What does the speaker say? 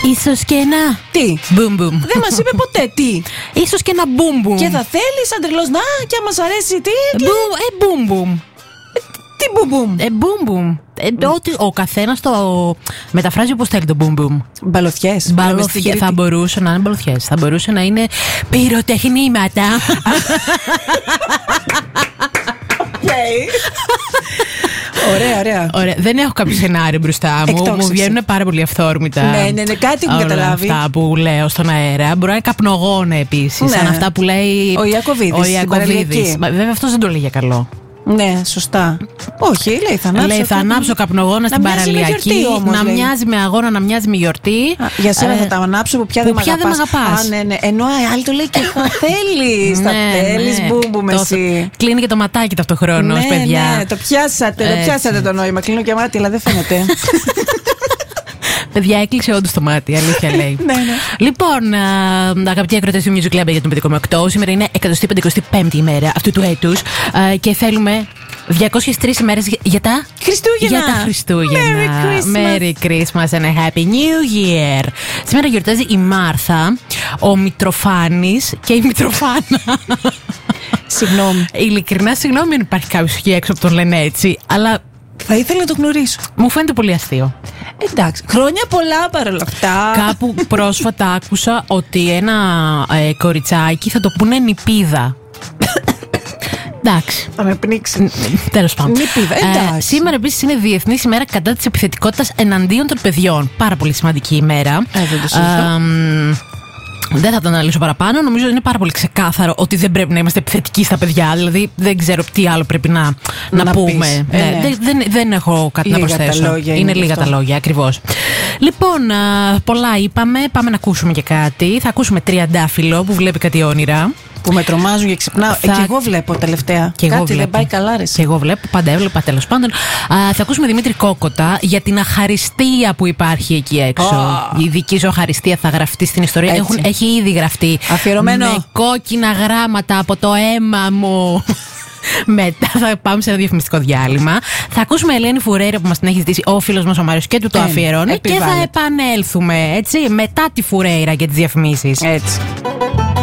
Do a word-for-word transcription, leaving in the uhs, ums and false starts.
Ίσως και ένα. Τι? Μπουμ μπουμ. Δεν μας είπε ποτέ τι. Ίσως και ένα μπουμ μπουμ. Και θα θέλει σαν τρελός να, και αν μας αρέσει τι. Μπουμ, ε, μπουμ μπουμ. Τι μπουμ μπουμ. Ε, μπουμ μπουμ. Ε, ότι ο καθένας το μεταφράζει όπως θέλει το μπουμ μπουμ. Μπαλωθιές. Μπαλωθιές. Θα μπορούσε να είναι μπαλωθιές. Θα μπορούσε να είναι πυροτεχνήματα. Ωραία, ωραία. Ωραία. Δεν έχω κάποιο σενάριο μπροστά μου. Εκτόξευση. Μου βγαίνουν πάρα πολύ αυθόρμητα. Ναι, ναι, ναι, κάτι έχω καταλάβει. Αυτά που λέω στον αέρα. Μπορεί να είναι καπνογόνα επίσης. Ναι. Σαν αυτά που λέει Ο Ιακωβίδης. Ο στην Ιακωβίδης. Παραλιακή. Βέβαια αυτό δεν το λέει για καλό. Ναι, σωστά. Όχι, λέει θα ανάψω. Λέει θα ανάψω καπνογόνα στην μοιάζει με Παραλιακή. γιορτή όμως, να λέει. μοιάζει με αγώνα, να μοιάζει με γιορτή. Α, για σένα Ε, θα τα ανάψω που πια που δεν με πια δεν αγαπάς. μ' αγαπάς. Α, ναι, ναι. Ενώ η άλλη το λέει και θα θέλεις. Θα θέλεις μπούμπου Το- εσύ. Κλείνει και το ματάκι ταυτοχρόνως, Ναι, παιδιά. ναι, το πιάσατε, το Έτσι. πιάσατε το νόημα. Κλείνω και μάτι, αλλά δεν φαίνεται. Παιδιά, έκλεισε όντως το μάτι, αλήθεια λέει. Ναι, ναι. Λοιπόν, α, αγαπητοί ακροτές του Music Club για τον πέντε κόμμα οκτώ, σήμερα είναι εκατοστή πεντηκοστή πέμπτη ημέρα αυτού του έτους α, και θέλουμε διακόσιες τρεις ημέρες για- για τα Χριστούγεννα. Για τα Χριστούγεννα. Merry Christmas. Merry Christmas and a Happy New Year. Σήμερα γιορτάζει η Μάρθα, ο Μητροφάνης και η Μητροφάνα. Συγγνώμη. Ειλικρινά, συγγνώμη αν υπάρχει κάποιος εκεί έξω που τον λένε έτσι, αλλά Θα ήθελα να το γνωρίσω. μου φαίνεται πολύ αστείο. Εντάξει. Χρόνια πολλά παρόλα αυτά. Κάπου πρόσφατα άκουσα ότι ένα ε, κοριτσάκι θα το πούνε νηπίδα. Εντάξει. Θα με πνίξει. Τέλος πάντων. Νηπίδα, εντάξει. σήμερα επίσης είναι Διεθνής ημέρα κατά της επιθετικότητας εναντίον των παιδιών. Πάρα πολύ σημαντική ημέρα. Ε, δεν το συζητώ. Δεν θα το αναλύσω παραπάνω. Νομίζω είναι πάρα πολύ ξεκάθαρο ότι δεν πρέπει να είμαστε επιθετικοί στα παιδιά. Δηλαδή δεν ξέρω τι άλλο πρέπει να, να, Να πούμε. πεις. Ε, Ναι, ναι. δεν, δεν, δεν έχω κάτι Λίγα να τα προσθέσω. λόγια είναι είναι λίγα αυτό. τα λόγια, ακριβώς. Λοιπόν, α, πολλά είπαμε. Πάμε να ακούσουμε και κάτι. Θα ακούσουμε Τριαντάφυλλο που βλέπει κάτι όνειρα. Που με τρομάζουν και ξυπνάω. Θα- Ε, και εγώ βλέπω τελευταία. Και εγώ Κάτι βλέπω. δεν πάει καλά, ρε. Και εγώ βλέπω, πάντα έβλεπα τέλος πάντων. Α, θα ακούσουμε Δημήτρη Κόκοτα για την αχαριστία που υπάρχει εκεί έξω. Α. Η δική σου αχαριστία θα γραφτεί στην ιστορία. Έτσι. Έχουν, έχει ήδη γραφτεί. Αφιερωμένο. Με κόκκινα γράμματα από το αίμα μου. Μετά θα πάμε σε ένα διαφημιστικό διάλειμμα. Θα ακούσουμε Ελένη Φουρέιρα που μας την έχει ζητήσει ο φίλος μας ο Μάριος και του το Ε, αφιερώνει. Και θα επιβάλλεται. επανέλθουμε έτσι μετά τη Φουρέιρα και τις διαφημίσεις. Έτσι.